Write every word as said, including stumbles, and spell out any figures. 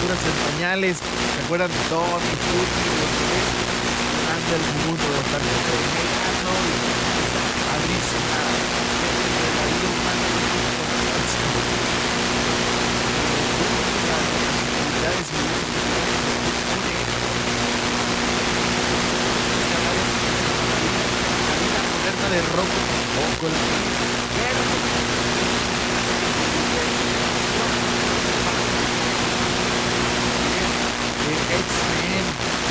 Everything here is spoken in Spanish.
caricaturas en pañales. ¿Se acuerdan de Tommy, Tutti, los tres? Anda el mundo totalmente vegano y padrísima. De la vida humana no tiene comparación. Las actividades y la vida moderna de Rocco tampoco la X-Men